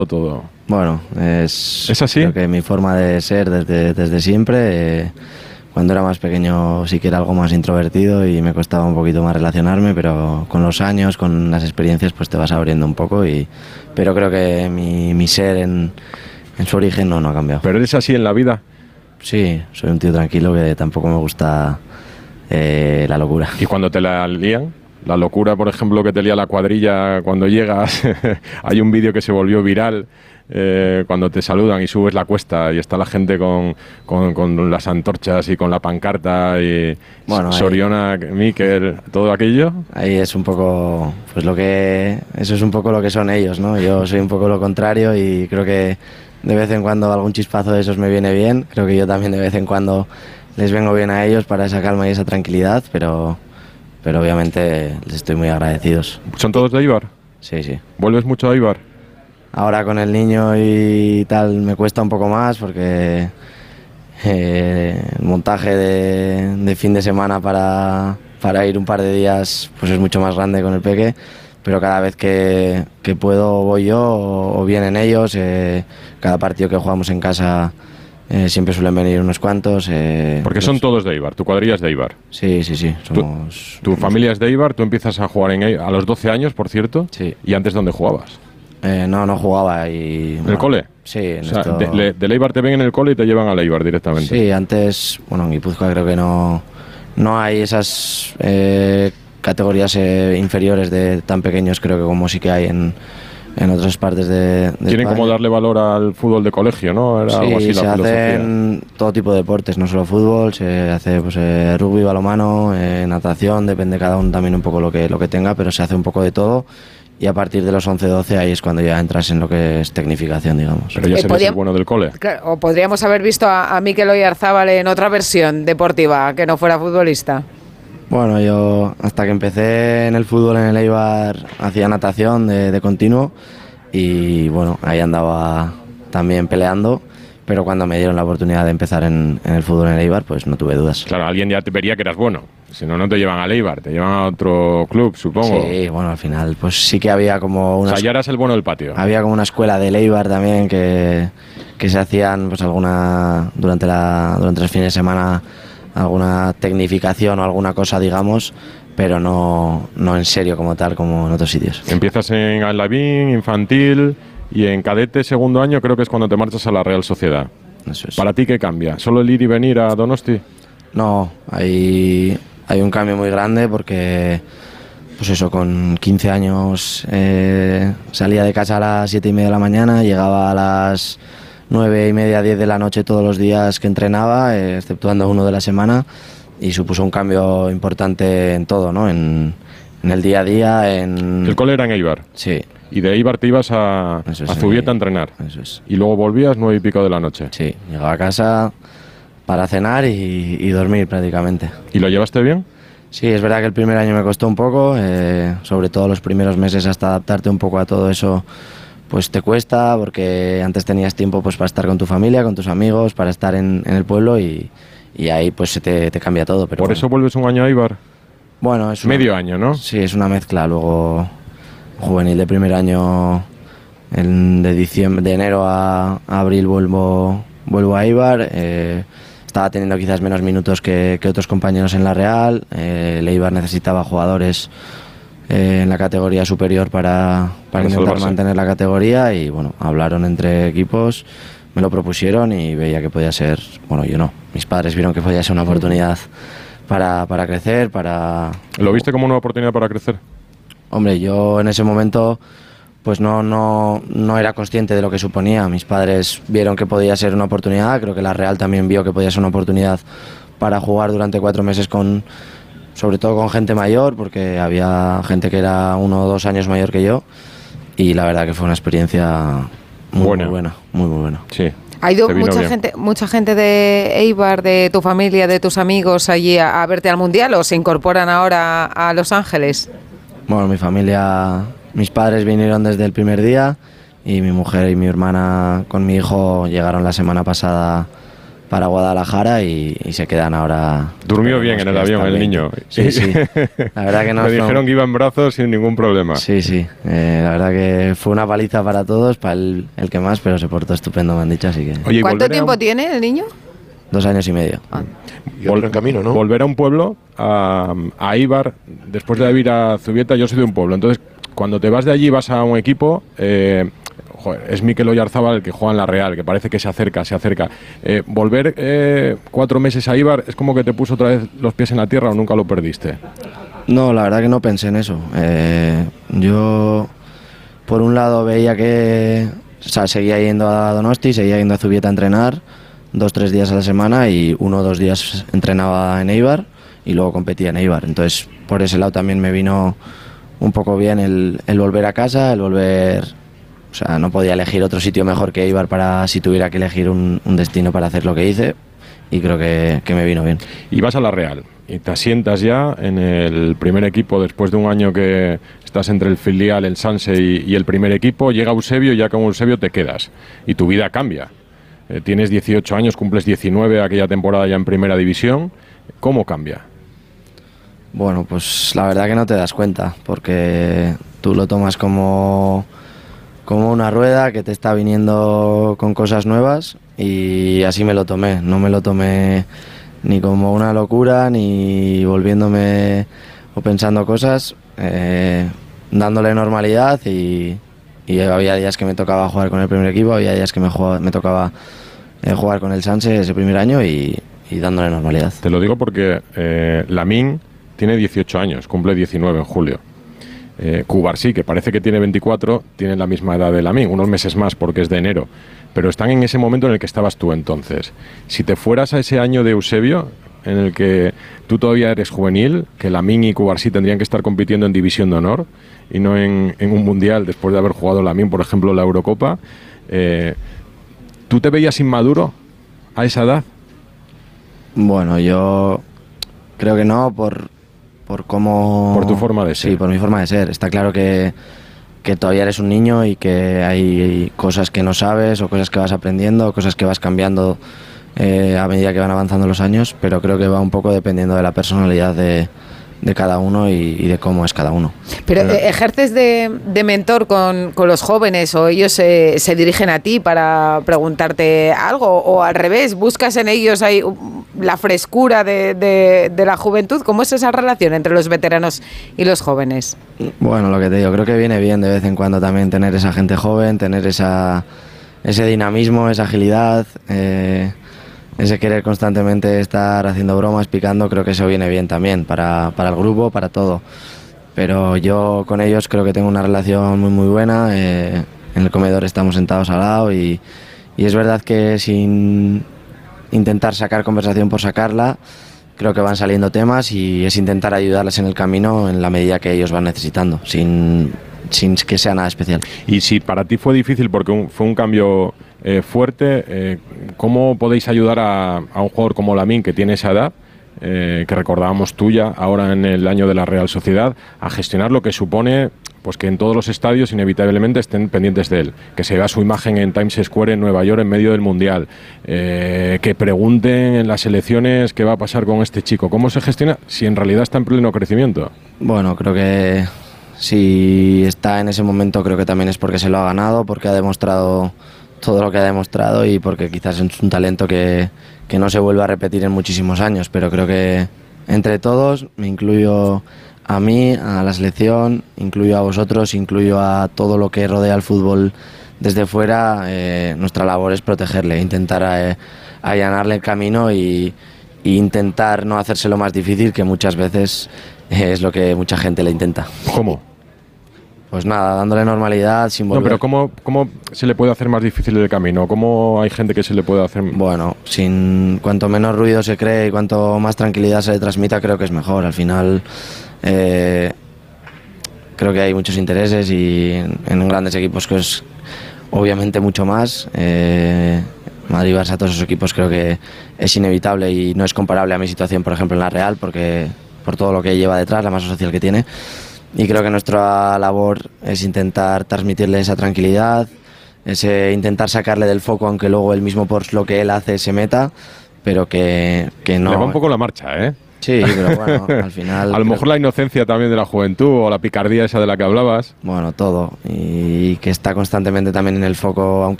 todo. Bueno, ¿Es así? Creo que mi forma de ser desde siempre. Cuando era más pequeño sí que era algo más introvertido y me costaba un poquito más relacionarme, pero con los años, con las experiencias, pues te vas abriendo un poco. Pero creo que mi ser en su origen no ha cambiado. ¿Pero eres así en la vida? Sí, soy un tío tranquilo que tampoco me gusta la locura. ¿Y cuando te la lían? La locura, por ejemplo, que te lía la cuadrilla cuando llegas. Hay un vídeo que se volvió viral cuando te saludan y subes la cuesta y está la gente con las antorchas y con la pancarta y bueno, Soriona, Mikel, todo aquello. Ahí es un poco, pues eso es un poco lo que son ellos, ¿no? Yo soy un poco lo contrario y creo que de vez en cuando algún chispazo de esos me viene bien. Creo que yo también de vez en cuando les vengo bien a ellos para esa calma y esa tranquilidad, pero obviamente les estoy muy agradecidos. ¿Son todos de Eibar? Sí, sí. ¿Vuelves mucho a Eibar? Ahora con el niño y tal me cuesta un poco más porque el montaje de fin de semana para ir un par de días pues es mucho más grande con el peque, pero cada vez que puedo voy yo o vienen ellos. Cada partido que jugamos en casa siempre suelen venir unos cuantos. Porque son todos de Eibar, tu cuadrilla es de Eibar. Sí. Tu familia es de Eibar, tú empiezas a jugar a los 12 años, por cierto. Sí. ¿Y antes dónde jugabas? No jugaba. ¿En el cole? Sí. Del Eibar te ven en el cole y te llevan al Eibar directamente. Sí, antes, en Guipúzcoa creo que no hay esas categorías inferiores de tan pequeños, creo que como sí que hay en otras partes de Quieren España. como darle valor al fútbol de colegio, ¿no? Era algo así se la filosofía. hacen todo tipo de deportes, no solo fútbol, se hace pues, rugby, balonmano, natación, depende cada uno también un poco lo que tenga, pero se hace un poco de todo. Y a partir de los 11-12 ahí es cuando ya entras en lo que es tecnificación, digamos. Pero ya serías el bueno del cole. Claro, o podríamos haber visto a Mikel Oyarzábal en otra versión deportiva, que no fuera futbolista. Bueno, yo hasta que empecé en el fútbol en el Eibar hacía natación de continuo y bueno, ahí andaba también peleando, pero cuando me dieron la oportunidad de empezar en el fútbol en el Eibar, pues no tuve dudas. Claro, alguien ya te vería que eras bueno. Si no, no te llevan al Eibar, te llevan a otro club, supongo. Sí, bueno, al final pues sí que había como una... O sea, ya eras el bueno del patio. Había como una escuela del Eibar también que se hacían pues durante los fines de semana alguna tecnificación o alguna cosa, digamos, pero no en serio como tal, como en otros sitios. Empiezas en Aldavín, infantil, y en cadete, segundo año, creo que es cuando te marchas a la Real Sociedad. Eso es. ¿Para ti qué cambia? ¿Solo el ir y venir a Donosti? No, hay un cambio muy grande porque, pues eso, con 15 años salía de casa a las 7:30 de la mañana, llegaba a las 9:30, 10 de la noche todos los días que entrenaba, exceptuando uno de la semana, y supuso un cambio importante en todo, ¿no? En el día a día, El cole era en Eibar. Sí. Y de Eibar te ibas a Zubieta a entrenar. Eso es. Y luego volvías 9:00 de la noche. Sí, llegaba a casa para cenar y dormir prácticamente. ¿Y lo llevaste bien? Sí, es verdad que el primer año me costó un poco, sobre todo los primeros meses hasta adaptarte un poco a todo eso, pues te cuesta, porque antes tenías tiempo pues para estar con tu familia, con tus amigos, para estar en el pueblo y ahí pues se te cambia todo. Pero ¿Por eso vuelves un año a Eibar? Bueno, es medio año, ¿no? Sí, es una mezcla. Luego juvenil de primer año, de enero a abril vuelvo a Eibar. Estaba teniendo quizás menos minutos que otros compañeros en la Real. El Eibar necesitaba jugadores en la categoría superior para intentar mantener la categoría y bueno, hablaron entre equipos, me lo propusieron y veía que podía ser, bueno, yo no, mis padres vieron que podía ser una oportunidad para crecer, ¿Lo viste como una oportunidad para crecer? Hombre, yo en ese momento pues no era consciente de lo que suponía. Mis padres vieron que podía ser una oportunidad, creo que la Real también vio que podía ser una oportunidad para jugar durante 4 meses sobre todo con gente mayor, porque había gente que era 1 o 2 años mayor que yo, y la verdad que fue una experiencia muy buena. Sí. ¿Ha ido mucha gente de Eibar, de tu familia, de tus amigos allí a verte al Mundial o se incorporan ahora a Los Ángeles? Bueno, mi familia, mis padres vinieron desde el primer día y mi mujer y mi hermana con mi hijo llegaron la semana pasada para Guadalajara y se quedan ahora. Durmió bien en el avión el niño. Sí, sí. La verdad que no. Me dijeron que iba en brazos sin ningún problema. Sí, sí. La verdad que fue una paliza para todos, para el que más, pero se portó estupendo, me han dicho, así que. Oye, ¿cuánto tiempo tiene el niño? 2 años y medio. Y otro en camino, ¿no? Volver a un pueblo, a Eibar, después de vivir a Zubieta, yo soy de un pueblo, entonces cuando te vas de allí vas a un equipo, es Mikel Oyarzabal el que juega en la Real, que parece que se acerca. Volver 4 meses a Eibar es como que te puso otra vez los pies en la tierra o nunca lo perdiste. No, la verdad que no pensé en eso. Yo, por un lado, veía que seguía yendo a Donosti, seguía yendo a Zubieta a entrenar 2-3 días a la semana y 1 o 2 días entrenaba en Eibar y luego competía en Eibar. Entonces, por ese lado también me vino un poco bien el volver a casa, el volver. O sea, no podía elegir otro sitio mejor que Eibar para si tuviera que elegir un destino para hacer lo que hice y creo que me vino bien. Y vas a la Real y te asientas ya en el primer equipo después de un año que estás entre el filial, el Sanse y el primer equipo. Llega Eusebio y ya con Eusebio te quedas y tu vida cambia. Tienes 18 años, cumples 19 aquella temporada ya en primera división. ¿Cómo cambia? Bueno, pues la verdad que no te das cuenta porque tú lo tomas como una rueda que te está viniendo con cosas nuevas y así me lo tomé. No me lo tomé ni como una locura ni volviéndome o pensando cosas, dándole normalidad y había días que me tocaba jugar con el primer equipo, había días que me tocaba jugar con el Sanse ese primer año y dándole normalidad. Te lo digo porque Lamine tiene 18 años, cumple 19 en julio. Cubarsí, que parece que tiene 24, tiene la misma edad de Lamine, unos meses más porque es de enero, pero están en ese momento en el que estabas tú entonces. Si te fueras a ese año de Eusebio, en el que tú todavía eres juvenil, que Lamine y Cubarsí tendrían que estar compitiendo en División de Honor y no en un Mundial después de haber jugado Lamine, por ejemplo, la Eurocopa, ¿tú te veías inmaduro a esa edad? Bueno, yo creo que no, por cómo... Por tu forma de ser. Sí, por mi forma de ser. Está claro que todavía eres un niño y que hay cosas que no sabes o cosas que vas aprendiendo, cosas que vas cambiando a medida que van avanzando los años, pero creo que va un poco dependiendo de la personalidad de cada uno y de cómo es cada uno. Pero ¿ejerces de mentor con los jóvenes o ellos se dirigen a ti para preguntarte algo o al revés, buscas en ellos ahí la frescura de la juventud? ¿Cómo es esa relación entre los veteranos y los jóvenes? Bueno, lo que te digo, creo que viene bien de vez en cuando también tener esa gente joven, tener ese dinamismo, esa agilidad, ese querer constantemente estar haciendo bromas, picando, creo que eso viene bien también para el grupo, para todo. Pero yo con ellos creo que tengo una relación muy muy buena, en el comedor estamos sentados al lado y es verdad que sin intentar sacar conversación por sacarla, creo que van saliendo temas y es intentar ayudarles en el camino en la medida que ellos van necesitando, sin que sea nada especial. Y si para ti fue difícil porque fue un cambio fuerte, ¿cómo podéis ayudar a un jugador como Lamine, que tiene esa edad, que recordábamos tuya ahora en el año de la Real Sociedad, a gestionar lo que supone pues que en todos los estadios inevitablemente estén pendientes de él, que se vea su imagen en Times Square en Nueva York en medio del Mundial, que pregunten en las elecciones qué va a pasar con este chico? ¿Cómo se gestiona si en realidad está en pleno crecimiento? Bueno, creo que si está en ese momento creo que también es porque se lo ha ganado, porque ha demostrado todo lo que ha demostrado y porque quizás es un talento que no se vuelve a repetir en muchísimos años, pero creo que entre todos, me incluyo a mí, a la selección, incluyo a vosotros, incluyo a todo lo que rodea el fútbol desde fuera, nuestra labor es protegerle, intentar allanarle el camino y intentar no hacérselo más difícil, que muchas veces es lo que mucha gente le intenta. ¿Cómo? Pues nada, dándole normalidad, sin volver... No, pero ¿cómo se le puede hacer más difícil el camino? ¿Cómo hay gente que se le puede hacer...? Bueno, cuanto menos ruido se cree y cuanto más tranquilidad se le transmita, creo que es mejor. Al final, creo que hay muchos intereses y en grandes equipos que es obviamente mucho más. Madrid, Barça, todos esos equipos creo que es inevitable y no es comparable a mi situación, por ejemplo, en la Real, porque por todo lo que lleva detrás, la masa social que tiene. Y creo que nuestra labor es intentar transmitirle esa tranquilidad, ese intentar sacarle del foco, aunque luego el mismo por lo que él hace se meta, pero que no... Le va un poco la marcha, ¿eh? Sí, pero bueno, al final... A lo mejor la inocencia también de la juventud o la picardía esa de la que hablabas. Bueno, todo. Y que está constantemente también en el foco, aunque